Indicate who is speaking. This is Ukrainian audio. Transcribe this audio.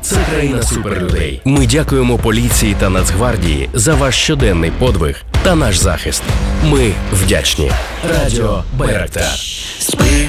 Speaker 1: це країна суперлюдей. Ми дякуємо поліції та Нацгвардії за ваш щоденний подвиг та наш захист. Ми вдячні. Радіо Байрактар.
Speaker 2: Спи